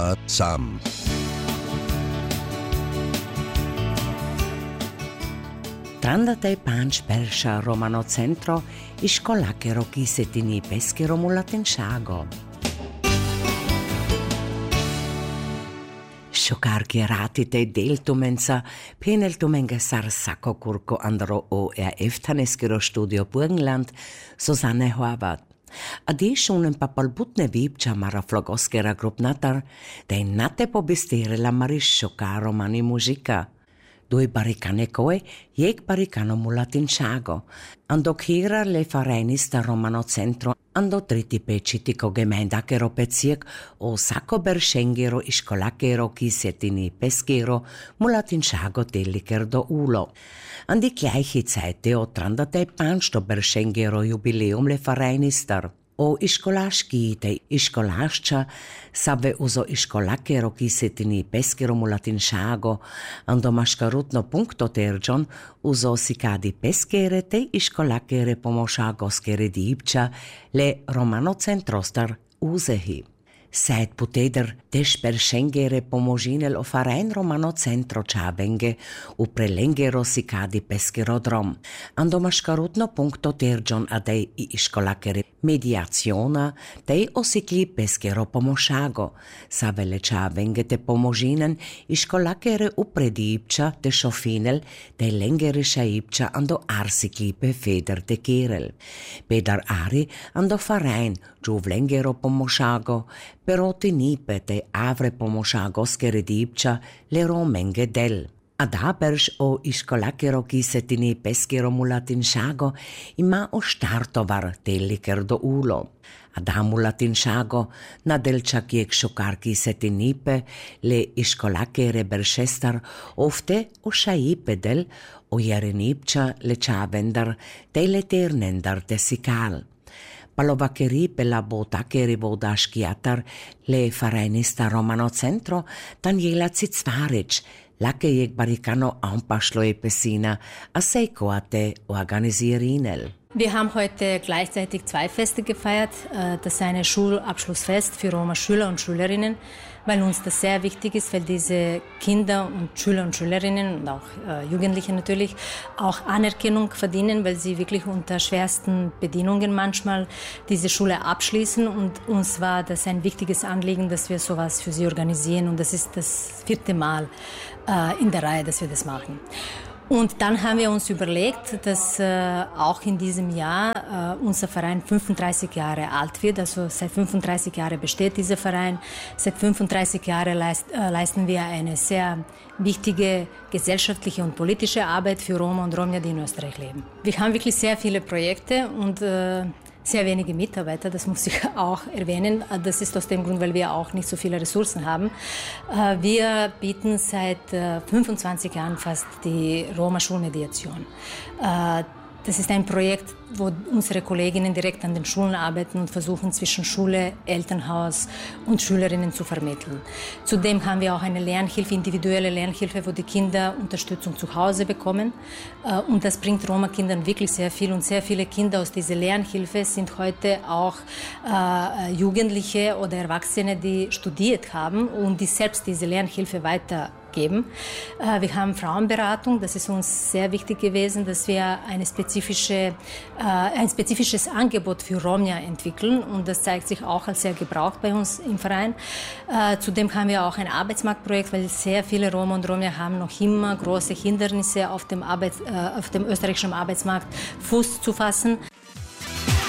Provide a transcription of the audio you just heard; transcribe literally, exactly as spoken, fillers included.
Roma Sam. Trandate panč perša Romano centro i školakero kisetini peskero mulatenšago. Šokarki ratite deltumenca, peneltumenga sar sako kurko andro O R F-taneskero studio Burgenland, Susanne Horvath. A di šunen papalbutne vipča mara flogoskera grupnatar, da je nate pobistere la mariš šokaro mani mužika. Due baricane coe, jek baricano mulatinšago. Ando kira le farenista Romano centro, ando triti pecitiko gemendakero peciek o sako beršengero i školakero kisetini peskero mulatinšago teliker do ulo. An die gleiche Zeit o trandate panšto beršengero jubileum le farenistar. O iškolaški te iškolašča save uzo iškolakero kisetini peskero mulatinšago, ando maškarutno punkto terđon uzo sikadi peskere te iškolakere pomošago skere dipča le Romano centrostar uzehi. Seit puteder tež peršengere pomožinel o farein Romano centro čabenge u prelengero sikadi peskero drom. Ando maškarutno punkto terđon adej i iškolakere mediaciona te osikli peskero pomošago. Savele čabenge te pomožinen iškolakere upredipča te šofinel te lengere šaipča ando arsiklipe feder te kerel. Pedar ari ando farein čuvlengero pomošago, però ti nipe te avre pomošago skere dipča le romenge del. Ad aberš o iškolakero kisetini peskero mulatinšago ima o štartovar teliker do ulo. Ada mulatinšago na delčak jek šokar kisetinipe le iškolakere beršestar ofte o šaipe del o jerenipča le čavendar te le ternendar te sikal. Palovakeri pela botakeri vodaškijatar le farenista Romano centro Daniela Cicvaric, lake jek barikano ampašlo je pesina, a seikoate organisierinel. Wir haben heute gleichzeitig zwei Feste gefeiert. Das ist ein Schulabschlussfest für Roma-Schüler und Schülerinnen, weil uns das sehr wichtig ist, weil diese Kinder und Schüler und Schülerinnen und auch äh, Jugendliche natürlich auch Anerkennung verdienen, weil sie wirklich unter schwersten Bedingungen manchmal diese Schule abschließen. Und uns war das ein wichtiges Anliegen, dass wir sowas für sie organisieren. Und das ist das vierte Mal äh, in der Reihe, dass wir das machen. Und dann haben wir uns überlegt, dass äh, auch in diesem Jahr äh, unser Verein fünfunddreißig Jahre alt wird. Also seit fünfunddreißig Jahren besteht dieser Verein. Seit fünfunddreißig Jahren leist, äh, leisten wir eine sehr wichtige gesellschaftliche und politische Arbeit für Roma und Romja, die in Österreich leben. Wir haben wirklich sehr viele Projekte und äh, sehr wenige Mitarbeiter, das muss ich auch erwähnen. Das ist aus dem Grund, weil wir auch nicht so viele Ressourcen haben. Wir bieten seit fünfundzwanzig Jahren fast die Roma-Schulmediation. Das ist ein Projekt, wo unsere Kolleginnen direkt an den Schulen arbeiten und versuchen, zwischen Schule, Elternhaus und Schülerinnen zu vermitteln. Zudem haben wir auch eine Lernhilfe, individuelle Lernhilfe, wo die Kinder Unterstützung zu Hause bekommen. Und das bringt Roma-Kindern wirklich sehr viel. Und sehr viele Kinder aus dieser Lernhilfe sind heute auch äh, Jugendliche oder Erwachsene, die studiert haben und die selbst diese Lernhilfe weiter geben. Wir haben Frauenberatung, das ist uns sehr wichtig gewesen, dass wir eine spezifische, ein spezifisches Angebot für Romja entwickeln und das zeigt sich auch als sehr gebraucht bei uns im Verein. Zudem haben wir auch ein Arbeitsmarktprojekt, weil sehr viele Roma und Romja haben noch immer große Hindernisse auf dem, Arbeits-, auf dem österreichischen Arbeitsmarkt Fuß zu fassen.